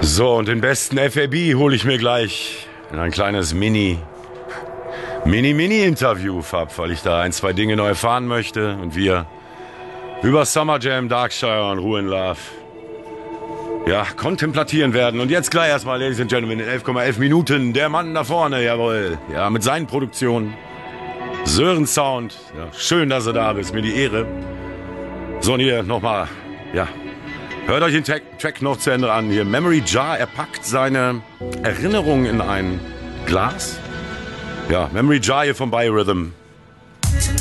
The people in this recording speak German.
So, und den besten FAB hole ich mir gleich in ein kleines Mini-Interview, Fab, weil ich da ein, zwei Dinge neu erfahren möchte und wir über Summer Jam, Darkshire und Ruin Love kontemplatieren werden. Und jetzt gleich erstmal, Ladies and Gentlemen, in 11,11 Minuten, der Mann da vorne, jawohl, ja, mit seinen Produktionen, Sören Sound, ja, schön, dass du da bist, mir die Ehre. So, und hier nochmal, hört euch den Track noch zu Ende an. Hier, Memory Jar, er packt seine Erinnerungen in ein Glas. Ja, Memory Jar hier von Biorhythm.